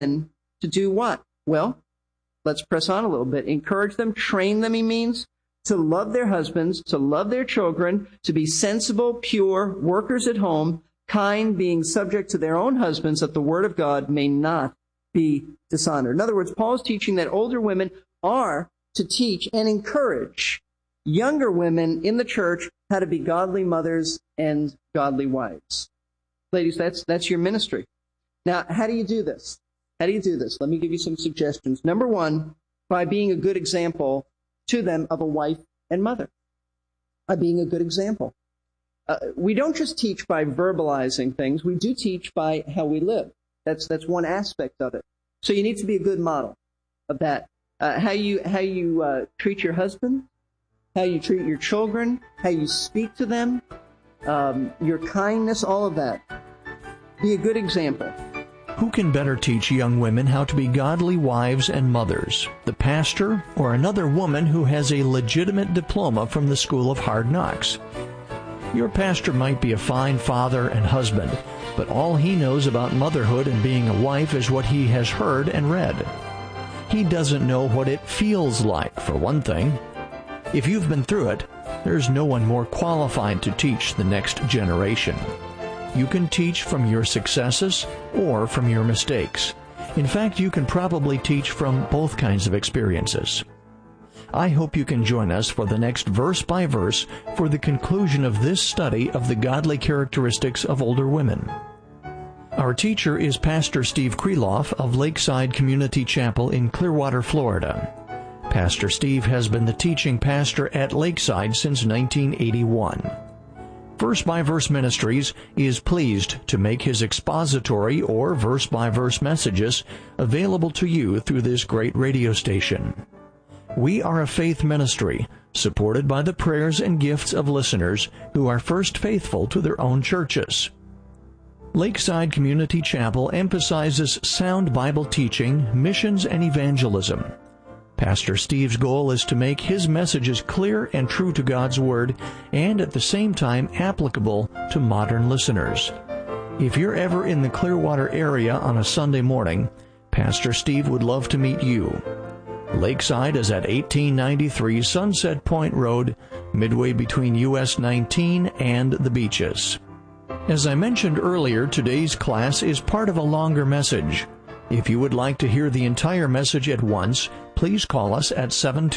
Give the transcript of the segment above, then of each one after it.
to do what? Well, let's press on a little bit. Encourage them, train them, he means, to love their husbands, to love their children, to be sensible, pure, workers at home, kind, being subject to their own husbands, that the word of God may not be dishonored. In other words, Paul is teaching that older women are to teach and encourage younger women in the church how to be godly mothers and godly wives. Ladies, that's your ministry. Now, how do you do this? How do you do this? Let me give you some suggestions. Number one, by being a good example to them of a wife and mother. By being a good example. We don't just teach by verbalizing things. We do teach by how we live. That's one aspect of it. So you need to be a good model of that. How you treat your husband, how you treat your children, how you speak to them, your kindness, all of that. Be a good example. Who can better teach young women how to be godly wives and mothers? The pastor or another woman who has a legitimate diploma from the School of Hard Knocks? Your pastor might be a fine father and husband, but all he knows about motherhood and being a wife is what he has heard and read. He doesn't know what it feels like, for one thing. If you've been through it, there's no one more qualified to teach the next generation. You can teach from your successes or from your mistakes. In fact, you can probably teach from both kinds of experiences. I hope you can join us for the next verse by verse for the conclusion of this study of the godly characteristics of older women. Our teacher is Pastor Steve Kreloff of Lakeside Community Chapel in Clearwater, Florida. Pastor Steve has been the teaching pastor at Lakeside since 1981. Verse by Verse Ministries is pleased to make his expository or verse-by-verse messages available to you through this great radio station. We are a faith ministry supported by the prayers and gifts of listeners who are first faithful to their own churches. Lakeside Community Chapel emphasizes sound Bible teaching, missions, and evangelism. Pastor Steve's goal is to make his messages clear and true to God's Word and at the same time applicable to modern listeners. If you're ever in the Clearwater area on a Sunday morning, Pastor Steve would love to meet you. Lakeside is at 1893 Sunset Point Road, midway between US 19 and the beaches. As I mentioned earlier, today's class is part of a longer message. If you would like to hear the entire message at once, please call us at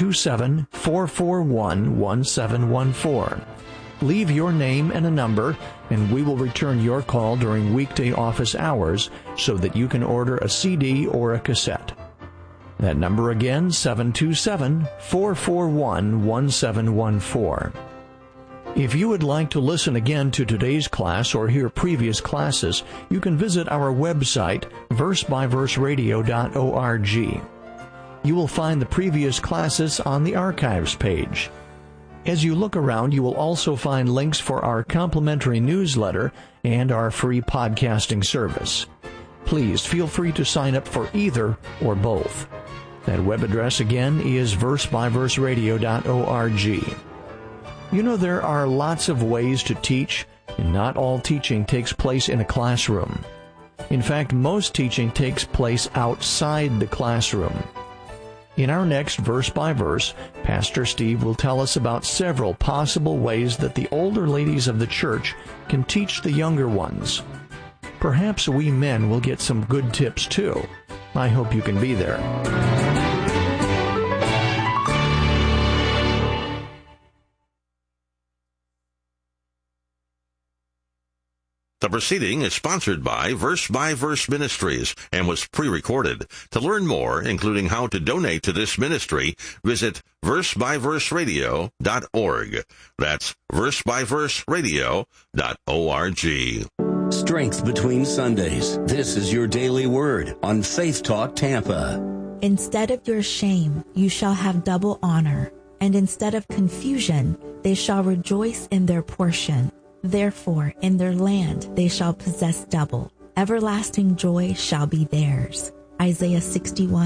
727-441-1714. Leave your name and a number, and we will return your call during weekday office hours so that you can order a CD or a cassette. That number again, 727-441-1714. If you would like to listen again to today's class or hear previous classes, you can visit our website, versebyverseradio.org. You will find the previous classes on the archives page. As you look around, you will also find links for our complimentary newsletter and our free podcasting service. Please feel free to sign up for either or both. That web address again is versebyverseradio.org. You know, there are lots of ways to teach, and not all teaching takes place in a classroom. In fact, most teaching takes place outside the classroom. In our next Verse by Verse, Pastor Steve will tell us about several possible ways that the older ladies of the church can teach the younger ones. Perhaps we men will get some good tips too. I hope you can be there. The proceeding is sponsored by Verse Ministries and was pre-recorded. To learn more, including how to donate to this ministry, visit versebyverseradio.org. That's versebyverseradio.org. Strength between Sundays. This is your daily word on Faith Talk Tampa. Instead of your shame, you shall have double honor, and instead of confusion, they shall rejoice in their portion. Therefore, in their land they shall possess double. Everlasting joy shall be theirs. Isaiah 61,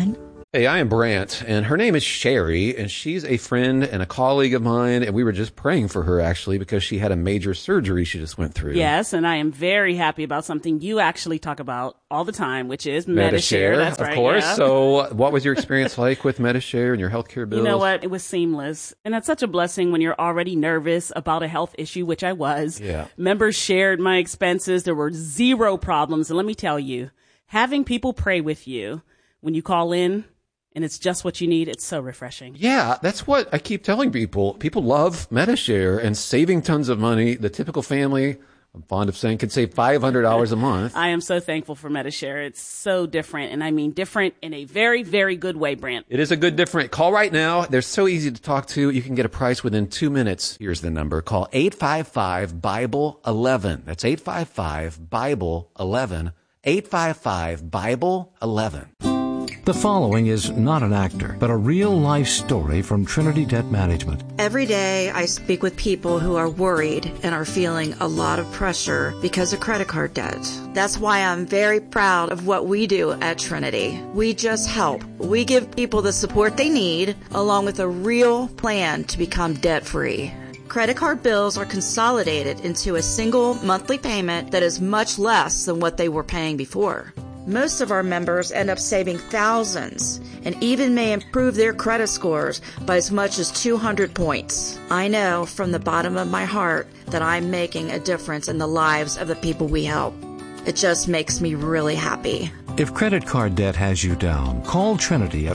Hey, I am Brant, and her name is Sherry, and she's a friend and a colleague of mine, and we were just praying for her, actually, because she had a major surgery she just went through. Yes, and I am very happy about something you actually talk about all the time, which is Medi-Share. That's right, of course. Yeah. So what was your experience like with Medi-Share and your healthcare bills? You know what? It was seamless. And that's such a blessing when you're already nervous about a health issue, which I was. Yeah. Members shared my expenses. There were zero problems. And let me tell you, having people pray with you when you call in, and it's just what you need, it's so refreshing. Yeah, that's what I keep telling people. People love Medi-Share and saving tons of money. The typical family, I'm fond of saying, can save $500 a month. I am so thankful for Medi-Share. It's so different, and I mean different in a very, very good way, Brant. It is a good different. Call right now. They're so easy to talk to. You can get a price within 2 minutes. Here's the number. Call 855-BIBLE-11. That's 855-BIBLE-11. 855-BIBLE-11. The following is not an actor, but a real-life story from Trinity Debt Management. Every day I speak with people who are worried and are feeling a lot of pressure because of credit card debt. That's why I'm very proud of what we do at Trinity. We just help. We give people the support they need, along with a real plan to become debt-free. Credit card bills are consolidated into a single monthly payment that is much less than what they were paying before. Most of our members end up saving thousands and even may improve their credit scores by as much as 200 points. I know from the bottom of my heart that I'm making a difference in the lives of the people we help. It just makes me really happy. If credit card debt has you down, call Trinity at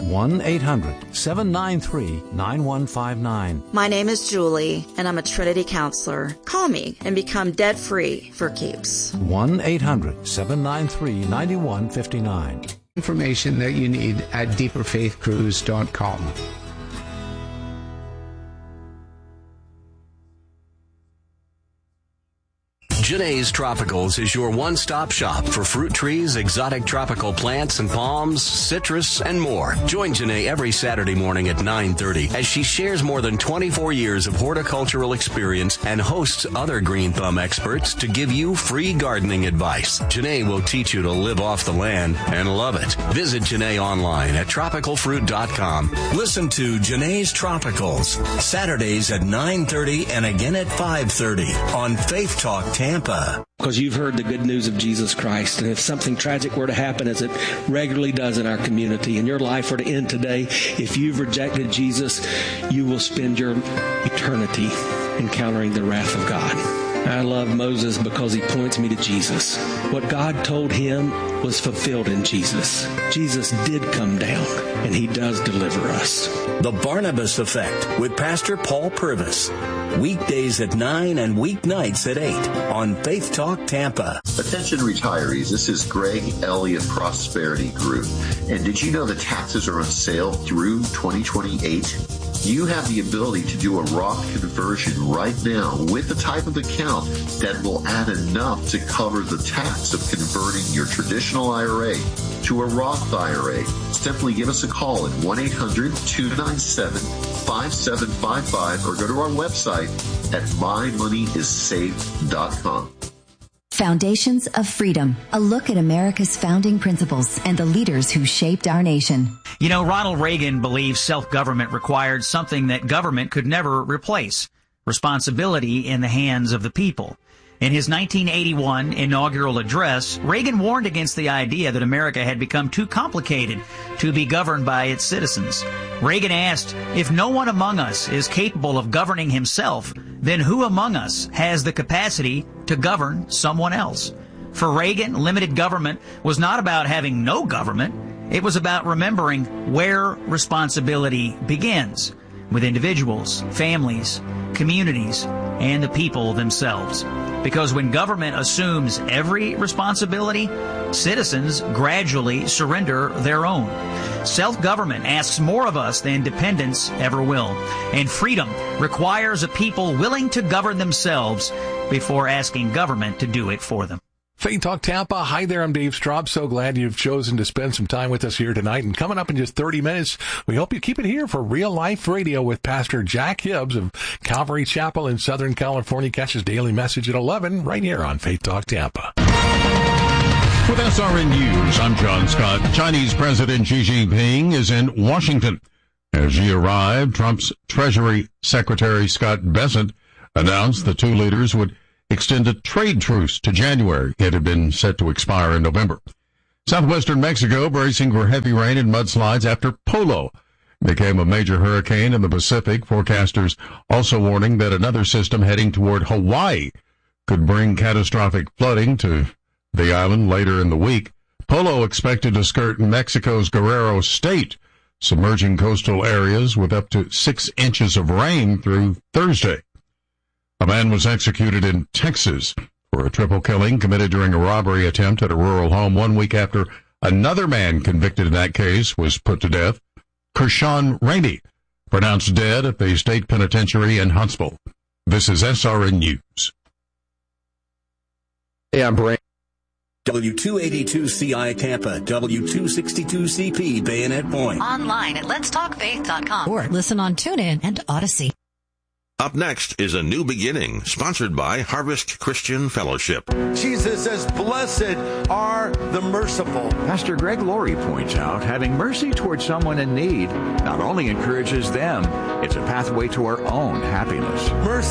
1-800-793-9159. My name is Julie, and I'm a Trinity counselor. Call me and become debt-free for keeps. 1-800-793-9159. Information that you need at deeperfaithcruise.com. Janae's Tropicals is your one-stop shop for fruit trees, exotic tropical plants and palms, citrus, and more. Join Janae every Saturday morning at 9:30 as she shares more than 24 years of horticultural experience and hosts other Green Thumb experts to give you free gardening advice. Janae will teach you to live off the land and love it. Visit Janae online at tropicalfruit.com. Listen to Janae's Tropicals, Saturdays at 9:30 and again at 5:30 on Faith Talk Tampa. Because you've heard the good news of Jesus Christ. And if something tragic were to happen, as it regularly does in our community, and your life were to end today, if you've rejected Jesus, you will spend your eternity encountering the wrath of God. I love Moses because he points me to Jesus. What God told him was fulfilled in Jesus. Jesus did come down, and he does deliver us. The Barnabas Effect with Pastor Paul Purvis. Weekdays at 9 and weeknights at 8 on Faith Talk Tampa. Attention retirees, this is Greg Elliott Prosperity Group. And did you know that taxes are on sale through 2028? You have the ability to do a Roth conversion right now with the type of account that will add enough to cover the tax of converting your traditional IRA to a Roth IRA. Simply give us a call at 1-800-297-5755 or go to our website at mymoneyissafe.com. Foundations of Freedom, a look at America's founding principles and the leaders who shaped our nation. You know, Ronald Reagan believed self-government required something that government could never replace: responsibility in the hands of the people. In his 1981 inaugural address, Reagan warned against the idea that America had become too complicated to be governed by its citizens. Reagan asked, if no one among us is capable of governing himself, then who among us has the capacity to govern someone else? For Reagan, limited government was not about having no government. It was about remembering where responsibility begins, with individuals, families, communities, and the people themselves. Because when government assumes every responsibility, citizens gradually surrender their own. Self-government asks more of us than dependence ever will. And freedom requires a people willing to govern themselves before asking government to do it for them. Faith Talk Tampa. Hi there, I'm Dave Straub. So glad you've chosen to spend some time with us here tonight. And coming up in just 30 minutes, we hope you keep it here for Real Life Radio with Pastor Jack Hibbs of Calvary Chapel in Southern California. Catch his daily message at 11 right here on Faith Talk Tampa. With SRN News, I'm John Scott. Chinese President Xi Jinping is in Washington. As Xi arrived, Trump's Treasury Secretary Scott Bessent announced the two leaders would extend a trade truce to January. It had been set to expire in November. Southwestern Mexico bracing for heavy rain and mudslides after Polo became a major hurricane in the Pacific. Forecasters also warning that another system heading toward Hawaii could bring catastrophic flooding to the island later in the week. Polo expected to skirt Mexico's Guerrero state, submerging coastal areas with up to 6 inches of rain through Thursday. A man was executed in Texas for a triple killing committed during a robbery attempt at a rural home 1 week after another man convicted in that case was put to death. Kershawn Rainey, pronounced dead at the state penitentiary in Huntsville. This is SRN News. Hey, I'm Brand. W282CI Tampa, W262CP Bayonet Point. Online at letstalkfaith.com or listen on TuneIn and Odyssey. Up next is A New Beginning, sponsored by Harvest Christian Fellowship. Jesus says, blessed are the merciful. Pastor Greg Laurie points out having mercy towards someone in need not only encourages them, it's a pathway to our own happiness. Mercy